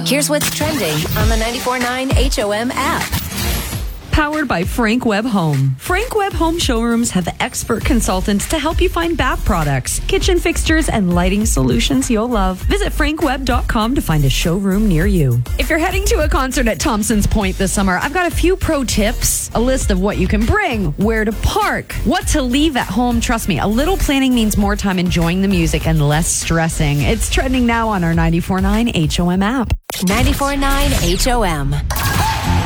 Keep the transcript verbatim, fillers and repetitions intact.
Here's what's trending on the ninety-four point nine H O M app. Powered by Frank Webb Home. Frank Webb Home showrooms have expert consultants to help you find bath products, kitchen fixtures, and lighting solutions you'll love. Visit frank webb dot com to find a showroom near you. If you're heading to a concert at Thompson's Point this summer, I've got a few pro tips, a list of what you can bring, where to park, what to leave at home. Trust me, a little planning means more time enjoying the music and less stressing. It's trending now on our ninety-four point nine H O M app. ninety-four point nine H O M.